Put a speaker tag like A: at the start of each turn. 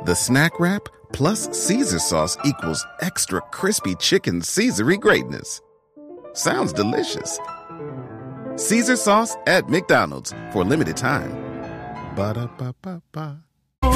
A: The snack wrap plus Caesar sauce equals extra crispy chicken Caesar-y greatness. Sounds delicious. Caesar sauce at McDonald's for a limited time. Ba-da-ba-ba-ba.